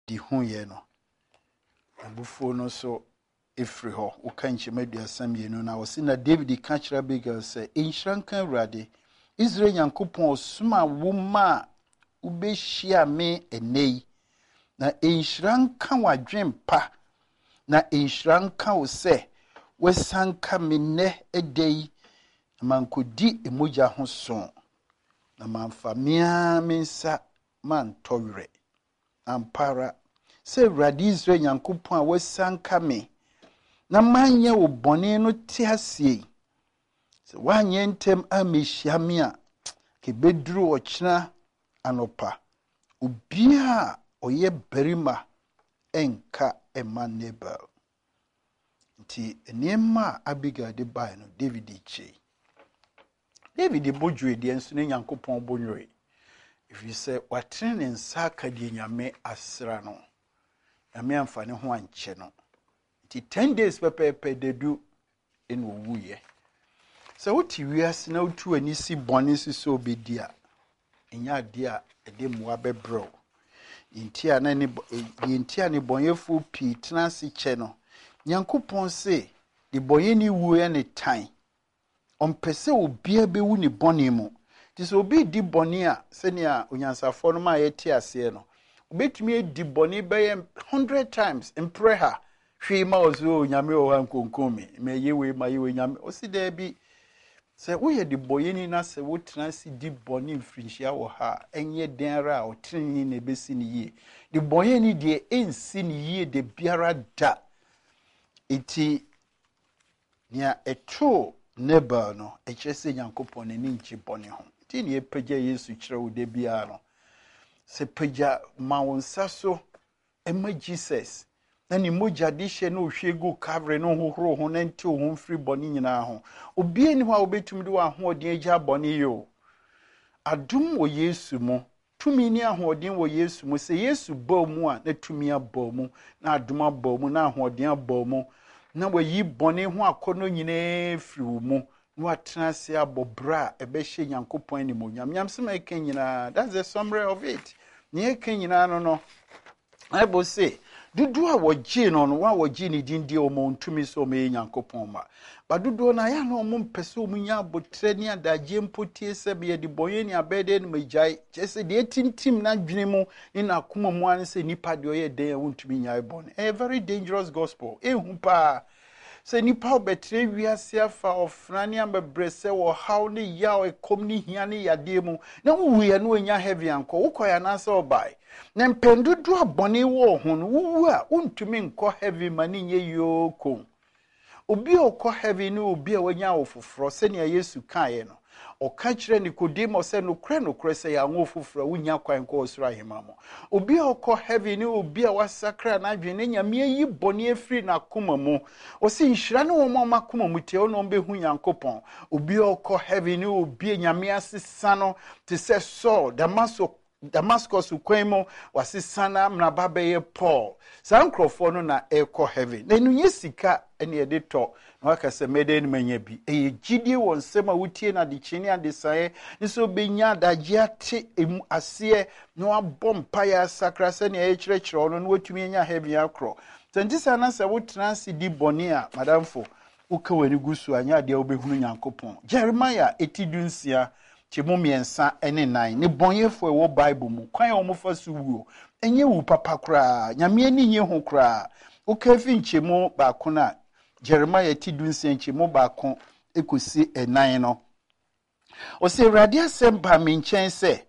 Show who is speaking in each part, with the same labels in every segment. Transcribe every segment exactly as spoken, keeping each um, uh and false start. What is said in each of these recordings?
Speaker 1: di hu ye no abufuo no so efri ho wo kan chemadu asam ye no na wo si na David ka kira Abigail say enhran kan Awurade Israel Nyankopɔn osuma wo ma ubehia me enei na enhran kan wadwen pa na enhran kan wo se wesanka me ne edei mankodi emoja ho so na manfamia mensa man towre ampara se Awurade Israel Nyankopɔn a wesanka me na manye wo bone no ti asie se wanye ntem amehia me a ke beduru ochina anopa ubia oye berima enka ema Nabal nti enema Abigail de bai no David che David bojwe de enso ne Nyankopɔn bonwe if you say watene ne nsa ka de nyame asra no nyame amfane ho anche no nti ten days pepepe de du en wuye so wuti wiase na wutu ani si bone si so obedia enya de a ede moa bebro nti a na ne nti a ne bonyefo pi tena si che no Nyankopɔn se de boye ni wuye ne tan ompese obia bewu ni bone mu ti so obi di bone a se ne a onyansafo no ma yeti ase no obetumi edi bone be one hundred times impre ha hwe ma ozo nyame o han konkomi me yewe ma yewe nyame o si da bi se wo ye di boye ni na se wo tena si di bone mfrinhia wo ha enye denra a o trini na besi ni yie di boye ni de ensi ni yie de biara da iti nia eto Nabal no echese Nyankopɔn ne nchi bone ho ti ne epagya Yesu kire wo de bia no se pagya ma wonsa so ema Jesus na ni moja dishe no hwegu kavre no hohoro ho na nti ho mfiri bone nyina ho obie ni ho a obetum de wa ho odin agya bone yo adum wo Yesu mo tumi ni ahoodin wo Yesu mo se Yesu ba mu a na tumi aba mu na adum aba mu na ahoodin aba mu na wayi bone ho akono nyina firi mu no atena se abobra ebe hye Nyankopɔn ni mo nyam nyam se ma ken nyina that's the summary of it ne ken nyina no no Bible say dudu a wogi no no wa wogi ni dindi o mo ntumi so me Nyankopɔn ma ba dudu na ya no mo mpese o munya abotre ni adaje mpotie se be de boye ni abede ni magai chese de tintim na dwene mu ni na koma mu an se nipa de oye den wontumi nya bone a very dangerous gospel ehu pa se nipa obetre wiase afa ofrani ambebrese wo haw ni ya o kom ni hia ni yade mu na wuwu ya no nya heavy anko ukoya na se obai na mpendudu abone wo ho no wuwu a untumi nko heavy mani nye yoko obi okọ heavy ni obi a wanya ofoforo se ne Yesu kae no o ka kire Nicodemus se no kre no kre se ya nwo ofoforo wunya kwan ko osura hemamo obi okọ heavy ni obi a wasakra na adwene nyame yi bone afiri na koma mu o se nhira ne wo ma koma mu tie no behu Nyankopɔn obi okọ heavy ni obi nyame asesa no te se Saul Damascus Damascus kwemo wasisana mnaba beye Paul sankrofo no na eko heaven na enu yesika ene ede to na waka se mede ni manya bi eye gidie won sema wutie na de chini ade sae nso benya daje ate emu ase na wabom pa ya sakra se ne e kirekire ono na watumi nya heaven akro tantisa na se wotransi di bone a madamfo uka wani gusu anya de obehunu Nyankopɔn Jeremiah etidunsia Chimo miensa ene nine ni bonyefo e wo Bible mu kwan o mo fa so wuo enye wu papa kra nyame ni nye ho kra o ka fi nchemo ba ko na Jeremiah ti dunse nchemo ba ko ekosi e nine no o se Awurade asem ba me nchen se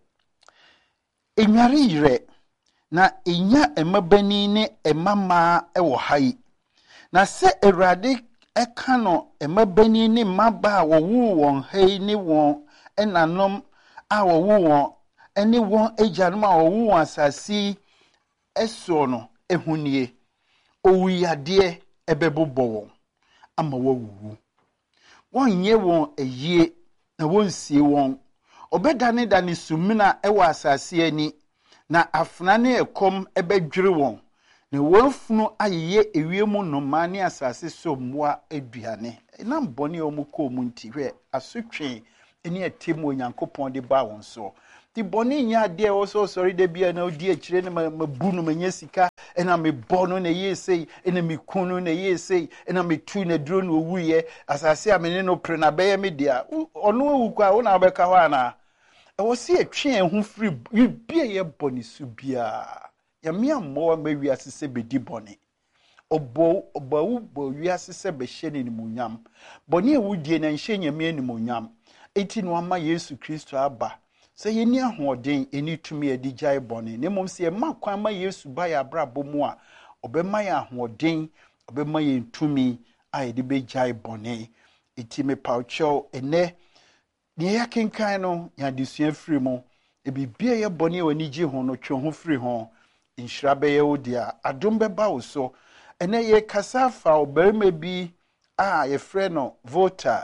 Speaker 1: enware yire na enya emabani ne emama e wo hai na se Awurade eka no emabani ne maba wo wu won hai ne won enanom a wo won ene won ejanum a wo won asasi eso no ehunie owuyade ebebobo won ama wo wuwu won ye won eyie na won sie won obedane dane sumina ewa asasi ani na afna ne ekom ebedwere won na wonfunu ayeye ewiemu no mane asasi so mmoa aduane na mbone o mu ko mu nti hwe asotwe eni atem Onyankopɔn de ba won so Ti boni nya de also sorry de bia na odi akire na mabu no manya sika ena me bono na ye sei ena me kunu na ye sei ena me tu na duro na owuye asase amene no pre na beye me dia ono owu kwa wo na abeka ho ana e wo se atwe ehun free you bia ye boni su bia ya me ammo ma wi asese bedi boni obo obawu bo wi asese be hye ni munyam boni ewudie na nhye nyame ni munyam eti no ama Yesu Kristo aba se yeni ahoden eni tumi edi jai boni ne mom se ma kwan ma Yesu ba ya brabo mu a obema ya ahoden obema ye tumi a edi be jai boni eti me paucho ene ne ya kenkan no ya disua free mo e bibia ye boni e wani ji ho no twe ho free ho inhira be ye odia adom be ba wo so ene ye kasafa oberima bi a ye frɛ no voter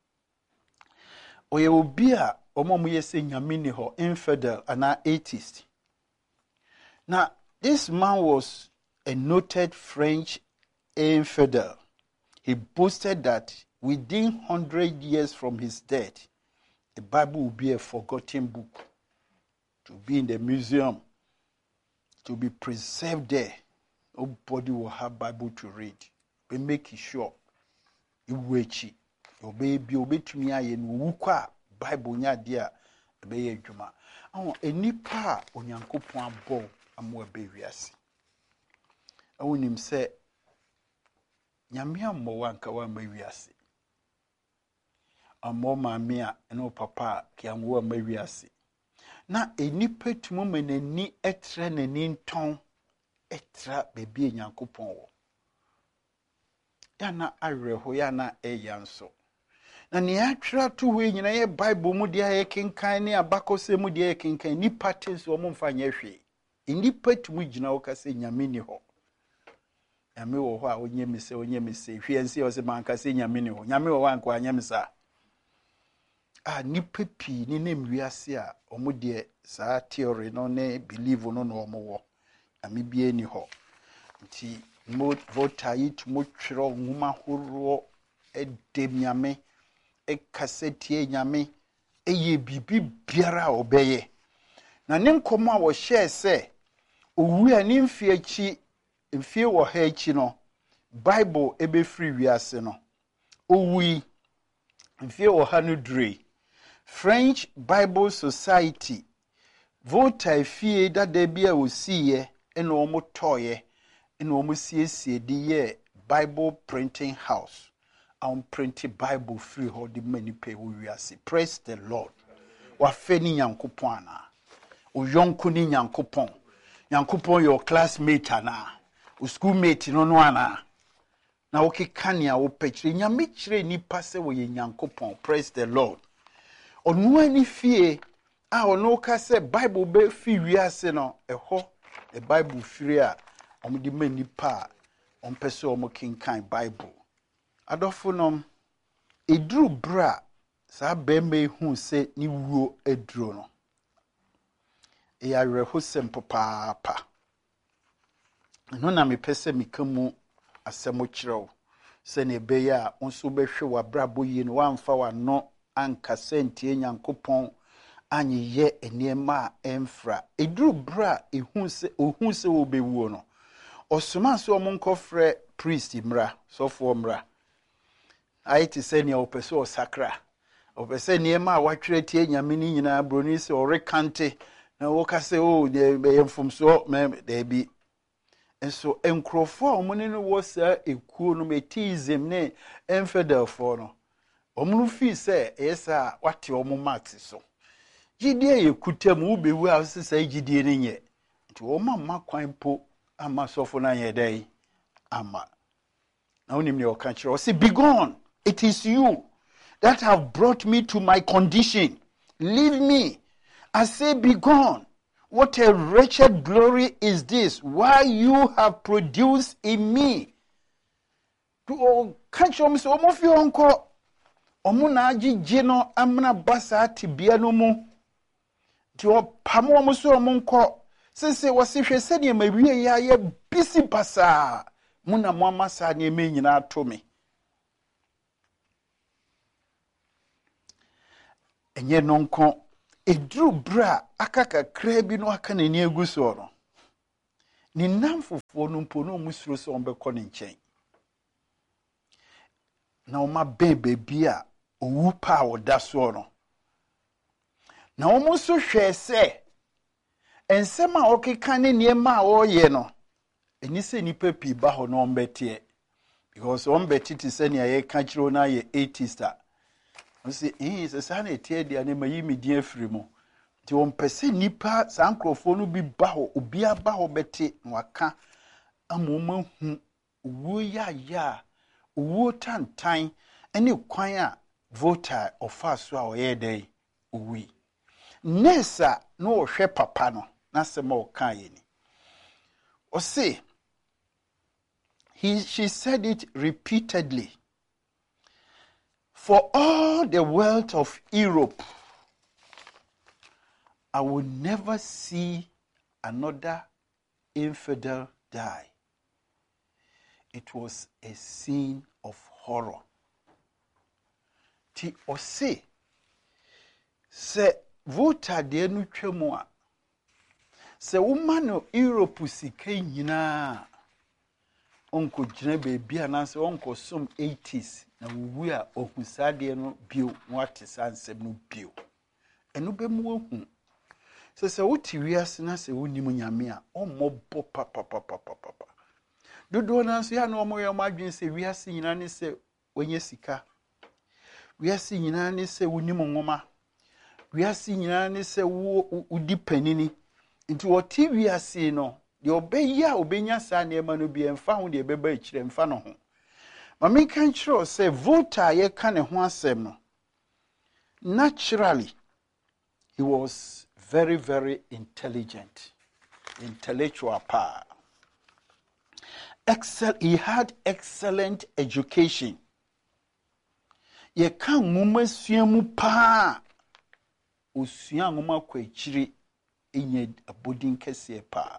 Speaker 1: oye obi a omo ye se nyame ni ho infidel and atheist. Now this man was a noted French infidel. He boasted that within one hundred years from his death the Bible will be a forgotten book to be in the museum, to be preserved there. Nobody will have Bible to read. Be making sure you wechi your baby obetumi aye no wukwa Bible nya dia be ye dwuma. Awon enipa onyankopon abo amo be wiase. Awonim se nyame ammo wanka wa ma wiase. Ammo maame a eno papa ki amwo ma wiase. Na enipa tumo menani etre nani nton etra bebi enyankopon wo. Ya na areho ya na eyanso. Na ni atwa to we nyina ye Bible mu dia ye kenkan ne abakose mu dia ye kenkan ni patents wo mfa nya hwe. Enipa tumu gina wo ka se nyame ni ho. Nyame wo ho a onye mise onye mise hwe nsi wo se manka se nyame ni ho. Nyame wo wa nko anya misa. Ah nipa pi ni nem wiase a omo de sa theory no ne believe no no omo wo. Nyame bia ni ho. Nti mo voter yi tumo twero nwuma horo edem nyame e kaseti nyame eye bibi biara obeye na ne nkomo a wo share se owu ani mfie chi mfie wo ha chi no Bible ebe free wiase no owu mfie wo ha no dre French Bible Society voter fie dada bia osiye ena omo toye ena omo siesie di ye Bible printing house. On printed Bible free ho the many pay we wiase. Praise the Lord. Wa fe ni nyankopon ana. O yonko ni nyankopon. Nyankopon your classmate ana. O schoolmate no no ana. Na okeka nia wo pechire nyame kire ni pase wo ye nyankopon. Praise the Lord. Onu ani fie a ono ka se Bible be fi wiase no eho the Bible free a omo di mani pa on pese omo kinkan Bible. Adofunom edru bra sa beme hu se ni wuo edru no e ya rehosem papa pa no na me pese mikamu asemo kirew se ne be ya onso behwe wa brabo yi no wamfa wa no anka sentie nyankopon anyeye eniema emfra edru bra ehu se ohun se wo bewuo no osoma so omonkofre priest mra sofo mra aiti seni opese o sakra opese niema watwere tie nyame ni nyina broni se o rekante na wo ka se o de yemfumso me de bi enso enkrofo omune no wo sa ekuo no metism ne infidel for no omunu fi se esa wate omo max so gidie yekutam wo bewu a se sa gidie ne nye nti wo mamma kwan po ama sofo na ye dai ama na onim ne o ka kire o se be gone. It is you that have brought me to my condition. Leave me. I say, be gone. What a wretched glory is this? Why you have produced in me? To catch on so much your uncle. Omunaji jino amna basa tibia no mu. To pamo muso monko. Since was if you said you may be a busy basa. Muna mama sa ni me nyina to me. Enye nonko edru bra akaka krabi no aka na ni egu so no ni namfofo no mpo no musuro so on be kɔ ne nkyɛn na oma bebe bia owu pa oda so no na omo so hwɛ sɛ ensɛm a okeka ne niema a ɔyɛ no eni sɛ nipa pi ba hɔ no ɔmbɛteɛ because ɔmbɛte te sɛ nea yɛ ka kyerɛ na yɛ eighties a ɔsɛ eh sɛ sa na etie dia ne mayi me dia afiri mu ti ɔmpɛsɛ nipa saa nkrɔfo no bi ba hɔ obi aba hɔ bɛte na waka amoma hu owo ya ya owo tantan ɛne kwan a voter ɔfa so a ɔyɛ dɛ owi nesa no ɔhwɛ papa no na sɛ ma ɔka yɛ ni ɔsɛ he she said it repeatedly. For all the wealth of Europe, I will never see another infidel die. It was a scene of horror. Ti ose se vota de nu twemu a se woman no Europe sika nyina onko gyina beebi ananse onko som eighties na wuwu a ohusade no bio wate sansem no bio eno be mu ohu se se wuti wiase na se wonim nyame a ommobɔ papa papa papa dodo na so ya na omo ye madwen se wiase nyina ne se onye sika wiase nyina ne se wonim nwoma wiase nyina ne se wo udi panini nti woti wiase no de obeya obenya sa na ema no bi emfa ho de beba akire emfa no ho mama kan kiro say voter ye ka ne ho asem no naturally he was very very intelligent intellectual power excel he had excellent education ye kan nwoma suamu pa osua nwoma kwa akire enye abodin kese pa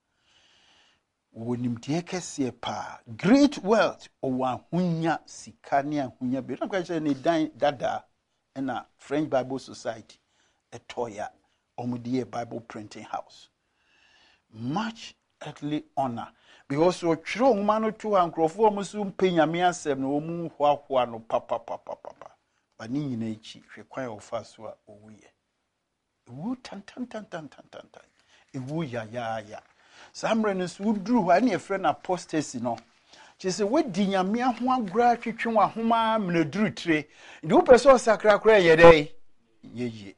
Speaker 1: wonimtie kese pa great wealth o ahunya sikane ahunya be na kwache ne dan dada na French Bible Society etoya omudie Bible printing house much earthly honor because o twiro nwoma no to ankrofo omusu mpenyame asem na omu hwahwa no papa papa papa ba ni nyina echi hwekwan ofa so a owuye ewu tan tan tan tan tan tan ewu ya ya ya samre no so duru ha na efre na apostasy no chese wedi nyame ho agura twetwe wa homa mnaduru tire ndi wo peso sakra kra ye dai yeye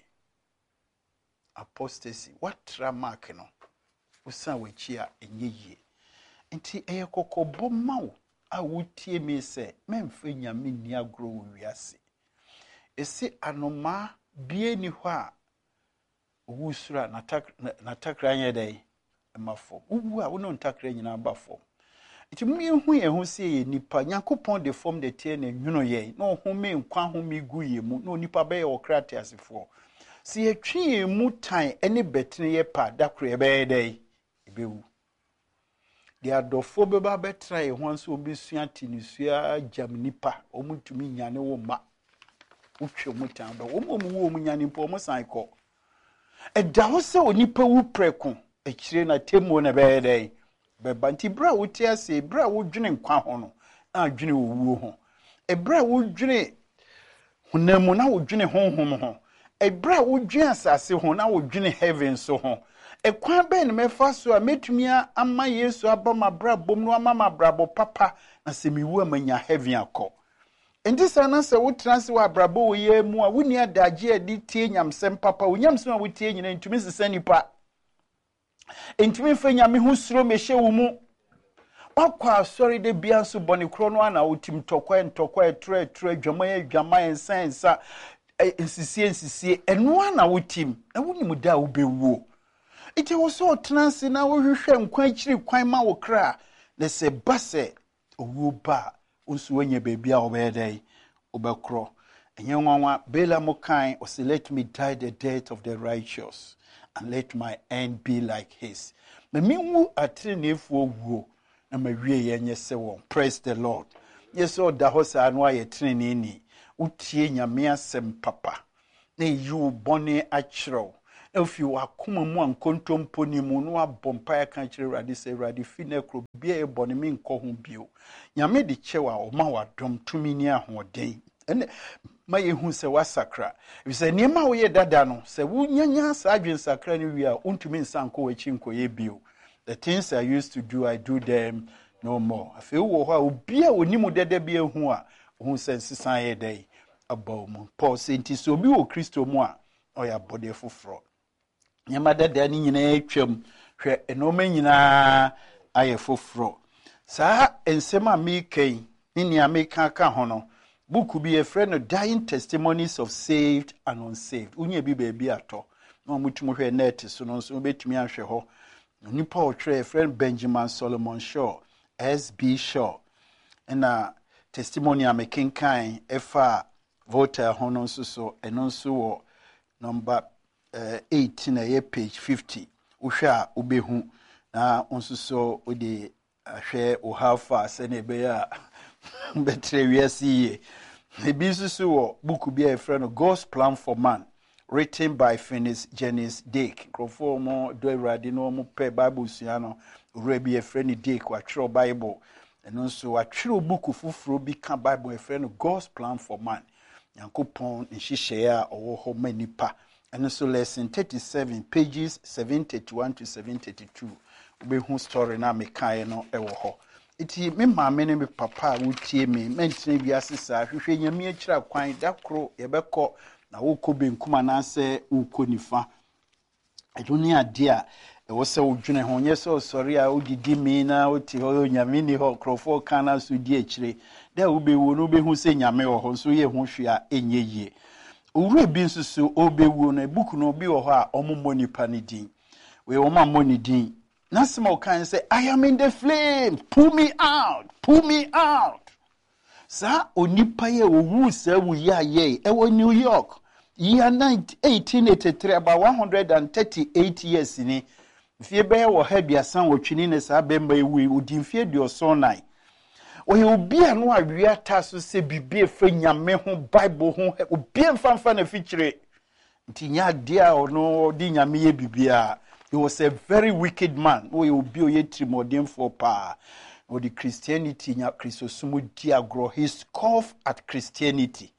Speaker 1: apostasy what tramark no usa wachi a enyeye nti eye kokobo mawo a wotie me se memfa nyame ni aguro wo wiase ese anoma bie ni ho a wusura natakra nye dai mafo uwu a wono ntakra nyina bafo iti mu hu ye hu se ye nipa Nyankopon de form de tie na nwuno ye na ohome nkwa home gu ye mu na nipa be ye okrate asefo si ye twi mu tan ene betene ye pa dakro ye be dai ebewu de adofo be ba betra ye ho nso obesua tinisua jam nipa omutumi nyane wo ma utwe mu tan be wo mu wo mu nyane mpo mo san ko eda ho se onipa wu preko ekire na temo na be dai be banti bra wuti ase bra wo dwene nkwa ho no na dwene owuo ho e bra wo dwene hunamu na wo dwene honhom ho e bra wo dwene asase ho na wo dwene heaven so ho e kwan be ne mefa so a metumia ama Yesu aba ma bra bom no ama ma brabo papa na se miwu amanya heaven akọ endi sana se wo transe wa brabo wo ye mu a woni adage adi tie nyamsem papa wo nyamsem a wo tie nyina ntumi sesa nipa ntumi fa nyame ho suro mehye wo mu wakwa sorry de bia so boni kro no ana wotim tokwa ntokwa etre etre adwama adwama ensansa ensisie ensisie eno ana wotim na wonim da wo bewuo ite wo so transe na wo hwehwe nkwa akiri kwan ma wo kra na se base owo ba unsu wenye baby a obedai obekro enye nwanwa bela mokan o say let me die the death of the righteous and let my end be like his me minwu atrenefu oguo na mawie ye nye se won praise the Lord yes o da ho sa no aye treneni utie nyame asem papa ne you bone achro if you are kuma mu ankontompo ni mu no abompae kan kire Awurade sɛ Awurade fi na kro bia e bone me nkɔ ho bio nyame de kyewa o ma wadom tumi ni ahoden ene ma yehu sɛ wasakra if sɛ niema wo ye dada no sɛ wo nyanya sa adwen sakra ni wi a untumi nsanko wachi nkoye bio the things I used to do I do them no more afei wo ho a obi a onimu dada bia hu a hu sɛ nsesan ye dai about mu Paul senti so obi wo Kristo mu a oya bode foforo nyama dada ni nyina atwam hwe enoma nyina aye foforo saa ensem a me kan ni ni ameka ka ho no book bi a friend no dying testimonies of saved and unsaved unya bi ba bi ato no mutumo hwe net so no so betumi ahwe ho nipa o twa friend Benjamin Solomon Shaw S B Shaw na testimony amekenkan efa voter hono so so eno so wo number uh, eight na ye page fifty uhwe a ubehu na onso so odi ahwe o hafa se na be ya betre wiase ebi so so wo book bi a friend God's Plan for Man written by Phineas Jennings Dake crofo mo do Awurade no mo pe Bible sua no ore bi a friend Dake wa tro Bible eno so wa tro book fufuro bi ka Bible a friend God's Plan for Man Yankopon nhihye a owo ho manipa eno so lesson thirty-seven pages seven thirty-one to seven thirty-two ube hu story na mekae no ewo ho iti me maame ne me papa wutie me mentene bi asesa hwehwe nyame akira kwan dakro yebekọ na wokọ benkuma na se wokọ nifa edoni ade a ewo se wodwene ho nye se osori a odidi mi na oti ho nyame ni ho krofo kana so di akire da ube wo no be hu se nyame wo ho so ye ho hwe a enye yie owura bi nsusu obewu no book no bi wo ho a omommo nipa ne din we wo ma mo ne din nasimo kan say I am in the flame pull me out pull me out sa onipa ye owu sa wu ya ye e wo New York year eighteen eighty-three about one hundred thirty-eight years ni fie be wo ha biasan wo twini ne sa bemba ewu odi fie dio so nine oye obi anu awia ta so se bibie fa nyame ho Bible ho obi mfamfa na fikyire ntinya dia ono di nyame ye bibia. He was a very wicked man. Oye obi oye trimodem for pa o the Christianity nya Christosumu diagro he scoffed at Christianity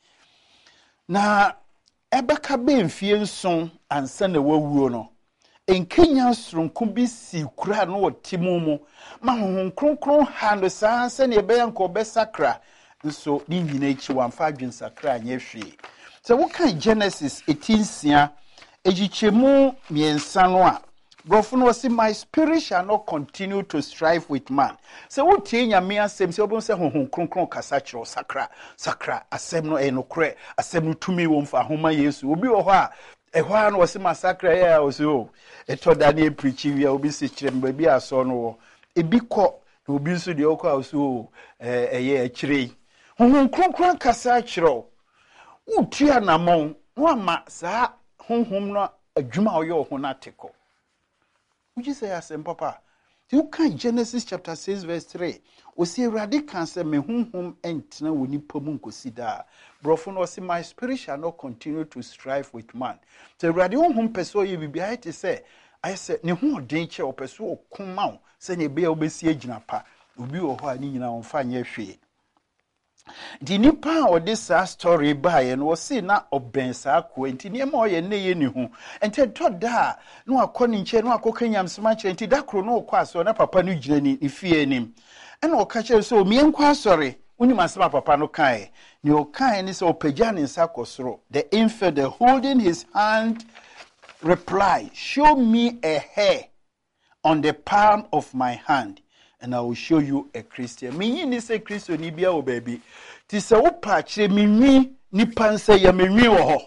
Speaker 1: na ebeka be mfie nson ansa na wawuo no enkenya sronko bi si kura no otimu mu ma honhon kronkron ha no saa se na ebe yanko be sakra nso ni nyina echi wamfa adwen sakra anya hwe so wo kan Genesis eighteen sia ejichemu miensa no a Brofun was say my spirit shall not continue to strive with man. So what tie nyame asem se obon se honhon kronkron kasa kiro sakra sakra asem no enokre asem no tumi wo mfa homa Yesu obi wo ho a ehwa na was masakra ya o so eto da na preachi wi a obi se kire mba bi aso no wo ebi ko na obi nso de okwa so eh eye akire honhon kronkron kasa kiro utia na mon no ama sa honhom no adwuma oyo ho na teko. Would you say as papa? You can Genesis chapter six verse three. We see radical say me hum hum entina woni pomu nkosida. Brofo no say my spirit shall not continue to strive with man. So radical hum peso ye bibia te say I say ne hu den che opeso okuma say ne bia obesi agina pa. Obi wo ho ani nyina wonfa nye hwe. Di nipa o this story by and was see na obensa ko enti ne ma oye ne ye ni hu enti to da no akoni nche no akokanya msema kire enti da kro no kwa so na papa no gire ni ifie nim ena o ka kire so mie nkwa asore unim asema papa no kai ni o kai ni so opagya ni nsa kosoro the infidel holding his hand reply show me a hair on the palm of my hand and I will show you a Christian. Me ni say Christian ni bia o baby. Ti se wo pa kire mi nwi ni panse ya me nwi wo ho.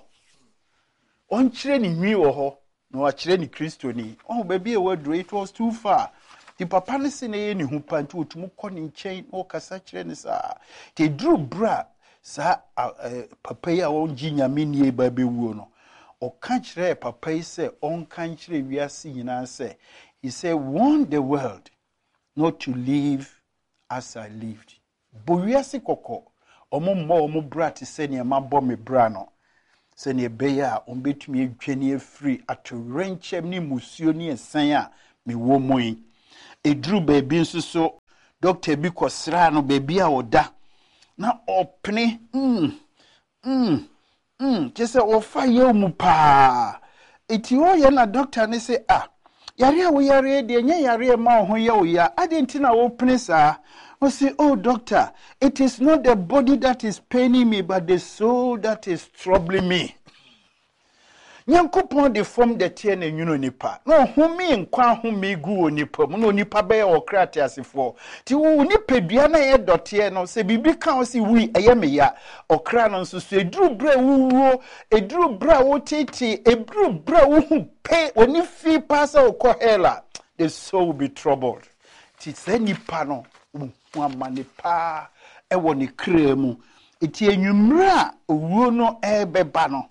Speaker 1: On kire ni nwi wo ho, na wa kire ni Christian ni. Oh baby e wadro it was too far. Ti papa ne se na ye ni hu panti otumu kọ ni nchen o kasa kire ni sa. Ti dru bra sa papa ya won gi nyame ni e ba bewuo no. O kan kire papa yi se on kan kire wiase nyina se. He said warn the world not to live as I lived. Bowiase koko omo mo omo bra ti se ne ma bo me bra no. sɛ ne beya on betumi adwane free atorenchem ni musuo ni esan a me wo moyi edru baabi nso so doctor bi kosra no baabi a oda na opne mm mm mm kese ofa ye mu pa eti o ye na doctor ne say ah yare a wo yare de nya yare ma ho ye o ya adenti na wo pne sa o say oh doctor it is not the body that is paining me but the soul that is troubling me. Nyankopon de form the tie na nwuno nipa no humi nkwa humi gu onipa mu no nipa be o krate asefo ti wo nipadua na ye dote no se bibi kan o si wi eye me ya okra no nso so eduru bra wuwo eduru bra wo tete eduru bra wo hu pe oni fi pasa okọ hela the soul will be troubled ti se nipa no hu amane pa e wo ne kra mu eti enwumra owuo no e beba no.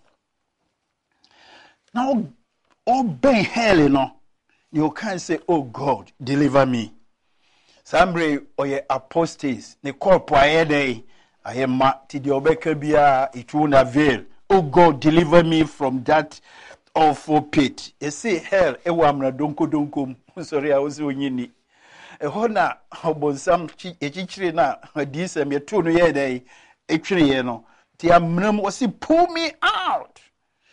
Speaker 1: Now, oh, ben hell, you know, you can't say, oh God, deliver me. Sambre or ye apostates, ne corpo aede, I am ma ti di obeka bia, it won't avail. Oh God, deliver me from that awful pit. You see, hell, e wamra donko donko, sorry, I was unyini. E hona, obonsam chi, e chichiri na, disem, ye tunu yede, e chiri yeno. Ti amnam wasi, pull me out.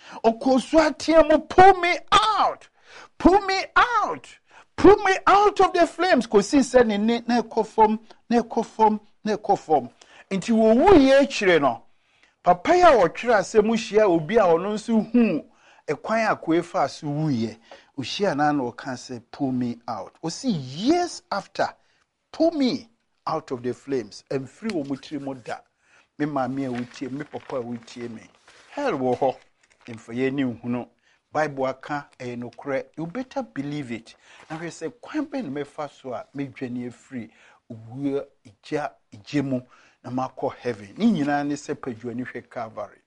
Speaker 1: Okoswatiamo, pull me out, pull me out, pull me out of the flames. Kosi said in ne kofom, ne kofom, ne kofom. Inti wo wu ye chire no. Papa ya wo twira se mu hia obi a ono nso hu ekwan akwefa so wuye. Uhia na na o kan say pull me out. O see years after, pull me out of the flames and free wo mutiri mo da. Me ma me a wutie, me papa a wutie me. Hell wo ho. In for ye new no Bible aka e no kre you better believe it. Now we say kwampen me fa so a me dwane free wu ija ijemu na makọ heaven. Ni nyina ne se padwane hwe Calvary.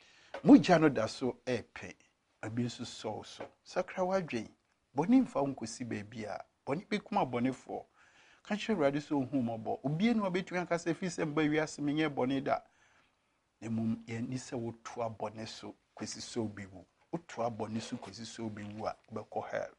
Speaker 1: Mujja no da so epe abi so so so. Sakra wadwen. Boni mfa nkosi baabi a boni be kuma boni fo. Ka che rade so hu mobo. Obi enu obetumi aka se fi se mba wiase menye boni da. Emum ye ni se wotu abone so kwesi so biwu wotu abone so kwesi so biwu a obekọ hell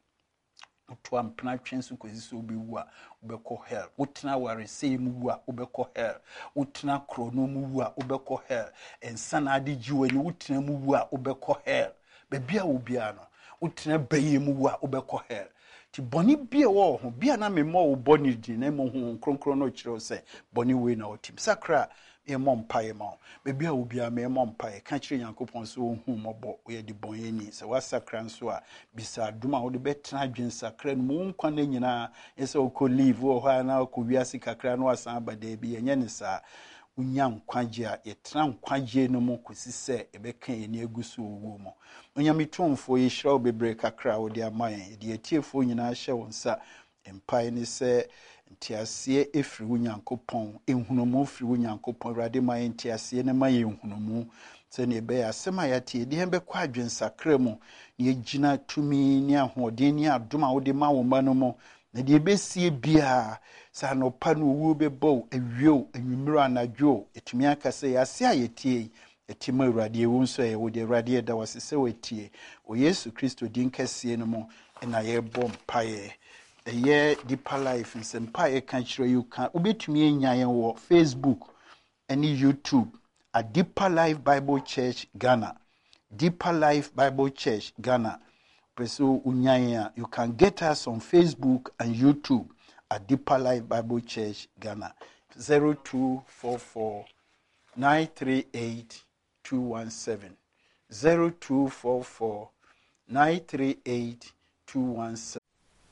Speaker 1: wotu ampna twen so kwesi so biwu a obekọ hell wotena ware sei mu wu a obekọ hell wotena krono mu wu a obekọ hell ensana ade jiwani wotena mu wu a obekọ hell bebia wo bia no wotena baye mu wu a obekọ hell ti boni bia wo ho bia na memmo wo boni di na mo ho kronkron no kire se boni we na otim sakra e mompae ma bebi a obi a me mompae ka kire Yankopon so hu mobo o ye di bonyeni se wasakra nso a bisa duma wo de betena adwen sakra no mu nkwa na nyina ese o ko live wo ha na ko wiase kakra no asan abada bi enye ne sa unya nkwaje a yetra nkwaje no mo kosise ebeka ye ne agusu owo mo onya mitomfo ye hira obebre kakra wo de amaye de atiefo nyina hye wonsa empae ni se ntiasie efiri Onyankopon enhunumu firi Onyankopon rade ma ntiasie ne ma ye enhunumu se ne be asema ya tie de hembe kwa adwensakra mu ne gina tumi ne ahoden ne adoma wo de ma wo ma no mo na de besie bia sa no pa no wo bebo awio anwumiro anadwo etumi aka se ya se ayetie etima urade ewu nso e wo de urade da wasese wetie o Yesu Kristo din kase no mo na ye bom paye eye Deeper Life in Sempai Country you can ubetumi enyan wo Facebook and YouTube at Deeper Life Bible Church Ghana. Deeper Life Bible Church Ghana. Preso unyanya you can get us on Facebook and YouTube at Deeper Life Bible Church Ghana. zero two four four nine three eight two one seven zero two four four nine three eight two one seven.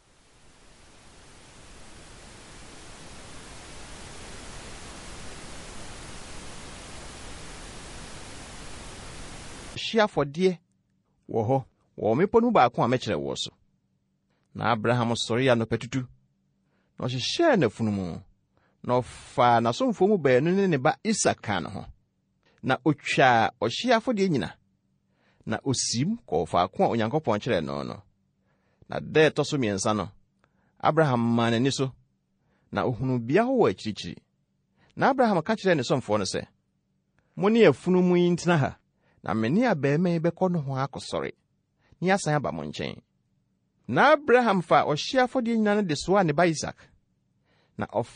Speaker 2: Shia for dear wo ho wo mepo no ba ko a mekere wo so na Abraham sori ya no petutu no hye na funumu no fa na somfo mu ba no ne ba Isaka no ho na otwa o hia for de nyina na osim ko fa ko a Onyankopon kire no no na de to so miensa no Abraham manani so na ohunu bia ho wa akirichiri na Abraham ka kire ne somfo no se mo ne afunumu yi ntina ha na mene abarima yi bɛkɔ no ho akɔsɔre, na asan aba mo nkyɛn. Na Abraham fa ɔhye afɔdeɛ nyina no de soaa ne ba Isak, na